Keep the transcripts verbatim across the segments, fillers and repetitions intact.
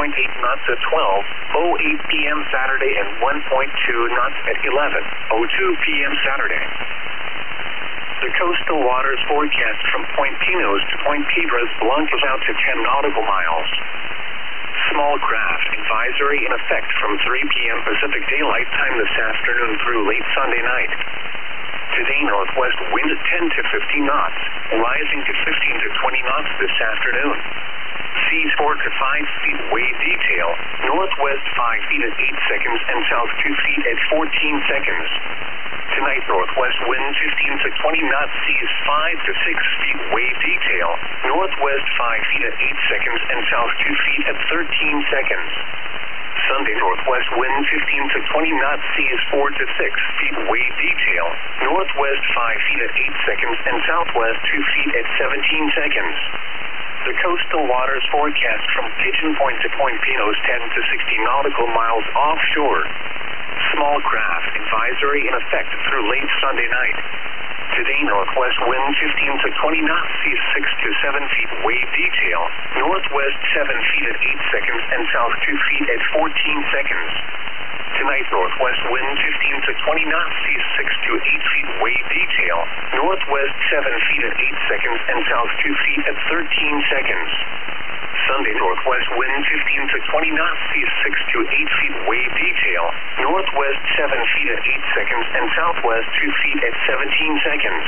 point eight knots at twelve oh eight p.m. Saturday and one point two knots at eleven oh two p.m. Saturday. The coastal waters forecast from Point Pinos to Point Piedras Blancas out to ten nautical miles. Small craft advisory in effect from three p.m. Pacific Daylight Time this afternoon through late Sunday night. Today, northwest wind at ten to fifteen knots, rising to fifteen to twenty knots this afternoon. Seas four to five feet, wave detail, northwest five feet at eight seconds and south two feet at fourteen seconds. Tonight, northwest wind fifteen to twenty knots, seas five to six feet, wave detail, northwest five feet at eight seconds and south two feet at thirteen seconds. Sunday, northwest wind fifteen to twenty knots, seas four to six feet, wave detail, northwest five feet at eight seconds and southwest two feet at seventeen seconds. The coastal waters forecast from Pigeon Point to Point Pinos ten to sixty nautical miles offshore. Small craft advisory in effect through late Sunday night. Today, northwest wind fifteen to twenty knots, seas six to seven feet, wave detail, northwest seven feet at eight seconds and south two feet at fourteen seconds. Tonight, northwest wind fifteen to twenty knots, seas six to eight feet, wave detail, northwest seven feet at eight seconds and south two feet at thirteen seconds. Sunday, northwest wind fifteen to twenty knots, seas six to eight feet, wave detail, northwest seven feet at eight seconds and southwest two feet at seventeen seconds.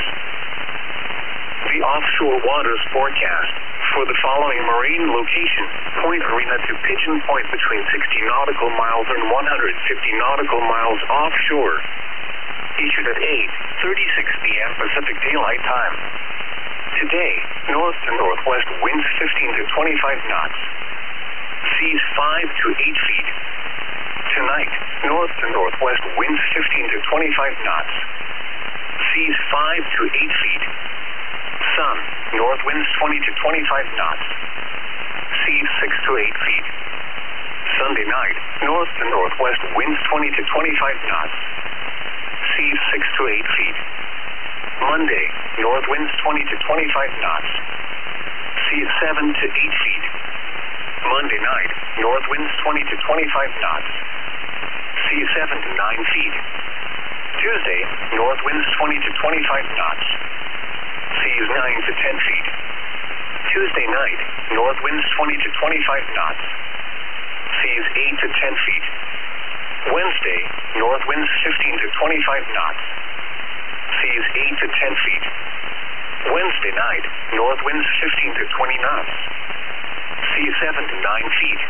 The offshore waters forecast for the following marine location: Point Arena to Pigeon Point between sixty nautical miles and one hundred fifty nautical miles offshore. Issued at eight thirty-six p.m. Pacific Daylight Time. Today, north to northwest winds fifteen to twenty-five knots. Seas five to eight feet. Tonight, north to northwest winds fifteen to twenty-five knots. Seas five to eight feet. Sun, north winds twenty to twenty-five knots. Seas six to eight feet. Sunday night, north to northwest winds twenty to twenty-five knots. Seas six to eight feet. Monday, north winds twenty to twenty-five knots. Seas seven to eight feet. Monday night, north winds twenty to twenty-five knots. Seas seven to nine feet. Tuesday, north winds twenty to twenty-five knots. Seas nine to ten feet. Tuesday night, north winds twenty to twenty-five knots. Seas eight to ten feet. Wednesday, north winds fifteen to twenty-five knots. Seas eight to ten feet. Wednesday night, north winds fifteen to twenty knots. Seas seven to nine feet.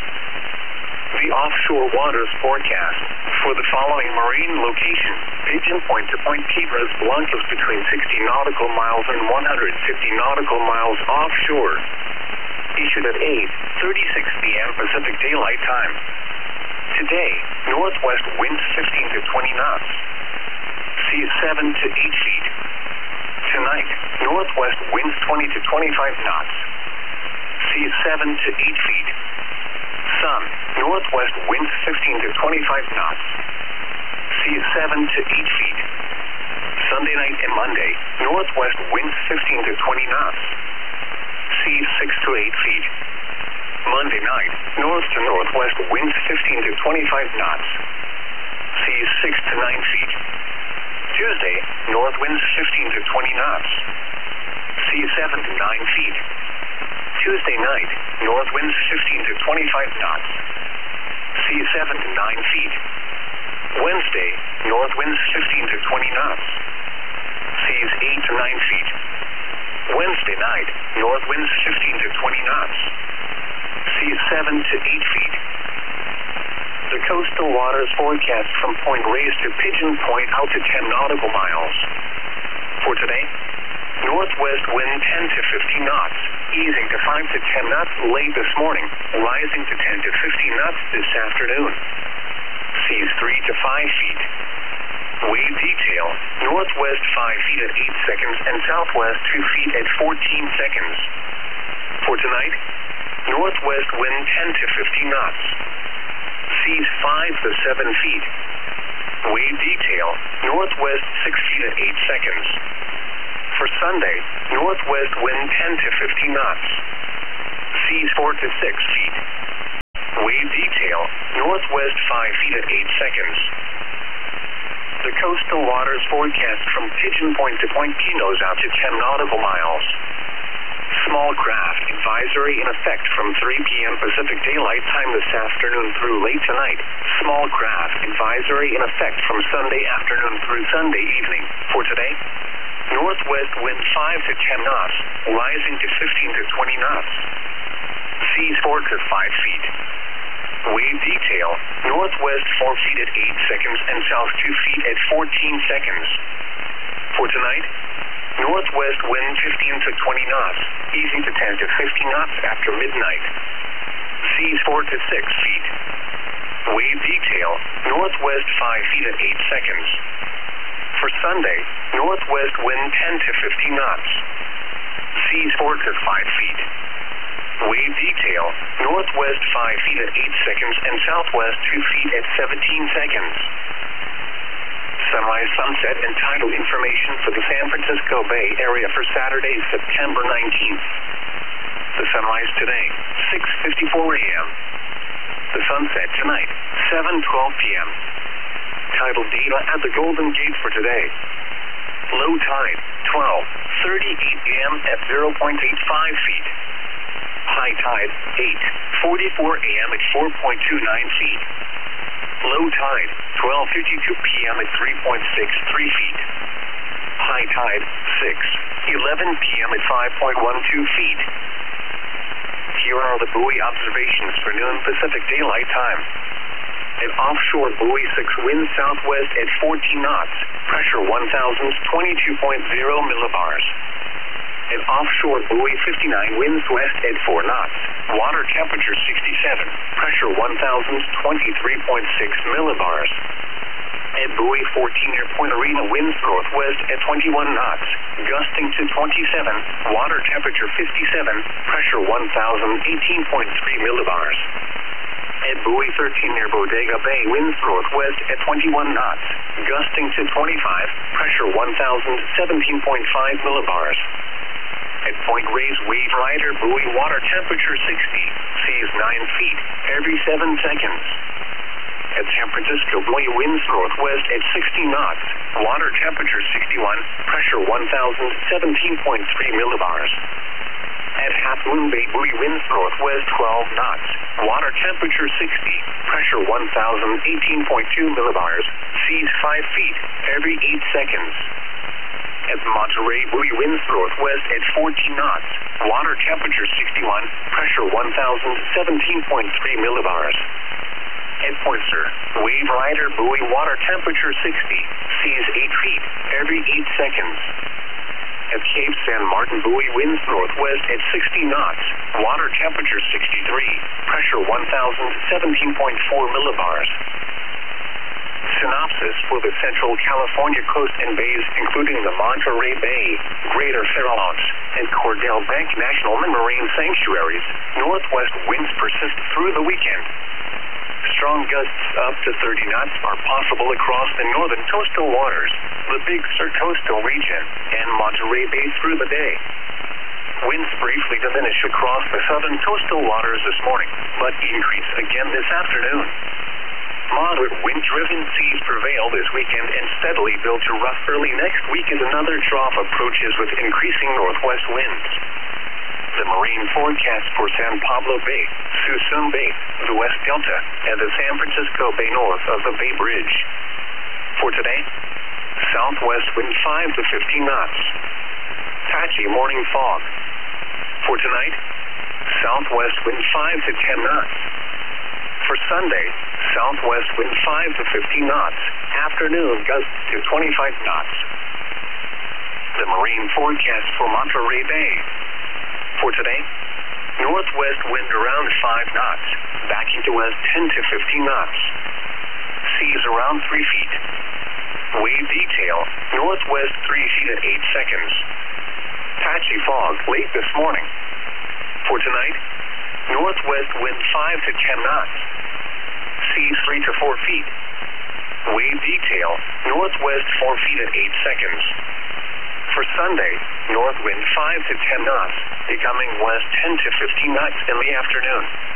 The offshore waters forecast for the following marine location: Pigeon Point to Point Piedras Blancas between sixty nautical miles and one hundred fifty nautical miles offshore. Issued at eight thirty-six p.m. Pacific Daylight Time. Today, northwest winds fifteen to twenty knots. Seas seven to eight feet. Tonight, northwest winds twenty to twenty-five knots. Seas seven to eight feet. Sun, northwest winds fifteen to twenty-five knots. Seas seven to eight feet. Sunday night and Monday, northwest winds fifteen to twenty knots. Seas six to eight feet. Monday night, north to northwest winds fifteen to twenty-five knots. Seas six to nine feet. Tuesday, north winds fifteen to twenty knots. Seas seven to nine feet. Tuesday night, north winds fifteen to twenty-five knots. Seas seven to nine feet. Wednesday, north winds fifteen to twenty knots. Seas eight to nine feet. Wednesday night, north winds fifteen to twenty knots. Seas seven to eight feet. The coastal waters forecast from Point Reyes to Pigeon Point out to ten nautical miles. For today, northwest wind ten to fifteen knots, easing to five to ten knots late this morning, rising to ten to fifteen knots this afternoon. Seas three to five feet. Wave detail, northwest five feet at eight seconds and southwest two feet at fourteen seconds. For tonight, northwest wind ten to fifteen knots. Seas five to seven feet. Wave detail, northwest six feet at eight seconds. For Sunday, northwest wind ten to fifteen knots. Seas four to six feet. northwest five feet at eight seconds. The coastal waters forecast from Pigeon Point to Point Pinos out to ten nautical miles. Small craft advisory in effect from three p m Pacific Daylight Time this afternoon through late tonight. Small craft advisory in effect from Sunday afternoon through Sunday evening. For today, northwest wind five to ten knots, rising to fifteen to twenty knots. Seas four to five feet. Wave detail, northwest four feet at eight seconds and south two feet at fourteen seconds. For tonight, northwest wind fifteen to twenty knots, easing to ten to fifteen knots after midnight. Seas four to six feet. Wave detail, northwest five feet at eight seconds. For Sunday, northwest wind ten to fifteen knots. Seas four to five feet. Wave detail, northwest five feet at eight seconds and southwest two feet at seventeen seconds. Sunrise, sunset, and tidal information for the San Francisco Bay Area for Saturday, September nineteenth. The sunrise today, six fifty-four a m The sunset tonight, seven twelve p m Tidal data at the Golden Gate for today. Low tide, twelve thirty-eight a m at zero point eight five feet. High tide, eight forty-four a m at four point two nine feet. Low tide, twelve fifty-two p m at three point six three feet. High tide, six eleven p m at five point one two feet. Here are the buoy observations for noon Pacific Daylight Time. An offshore buoy six wind southwest at fourteen knots, pressure one thousand twenty-two point zero millibars. An offshore buoy fifty-nine winds west at four knots, water temperature sixty-seven, pressure one thousand twenty-three point six millibars. At buoy fourteen near Point Arena winds northwest at twenty-one knots, gusting to twenty-seven, water temperature fifty-seven, pressure one thousand eighteen point three millibars. At buoy thirteen near Bodega Bay winds northwest at twenty-one knots, gusting to twenty-five, pressure one thousand seventeen point five millibars. At Point Reyes Wave Rider buoy water temperature sixty, seas nine feet every seven seconds. At San Francisco buoy winds northwest at sixty knots, water temperature sixty-one, pressure one thousand seventeen point three millibars. At Half Moon Bay buoy winds northwest twelve knots, water temperature sixty, pressure one thousand eighteen point two millibars, seas five feet every eight seconds. At Monterey buoy winds northwest at fourteen knots, water temperature sixty-one, pressure one thousand seventeen point three millibars. At Point Sur, Wave Rider buoy water temperature sixty, seas eight feet every eight seconds. At Cape San Martin buoy winds northwest at sixty knots, water temperature sixty-three, pressure one thousand seventeen point four millibars. Synopsis for the Central California coast and bays, including the Monterey Bay, Greater Farallones, and Cordell Bank National Marine Sanctuaries. Northwest winds persist through the weekend. Strong gusts up to thirty knots are possible across the northern coastal waters, the Big Sur coastal region, and Monterey Bay through the day. Winds briefly diminish across the southern coastal waters this morning, but increase again this afternoon. Moderate wind-driven seas prevail this weekend and steadily build to rough early next week as another trough approaches with increasing northwest winds. The marine forecast for San Pablo Bay, Suisun Bay, the West Delta, and the San Francisco Bay north of the Bay Bridge. For today, southwest wind five to fifteen knots. Patchy morning fog. For tonight, southwest wind five to ten knots. For Sunday, southwest wind five to fifteen knots. Afternoon gusts to twenty-five knots. The marine forecast for Monterey Bay. For today, northwest wind around five knots, backing to west ten to fifteen knots. Seas around three feet. Wave detail, northwest three feet at eight seconds. Patchy fog late this morning. For tonight, northwest wind five to ten knots. Seas three to four feet. Wave detail, northwest four feet at eight seconds. For Sunday, north wind five to ten knots, becoming west ten to fifteen knots in the afternoon.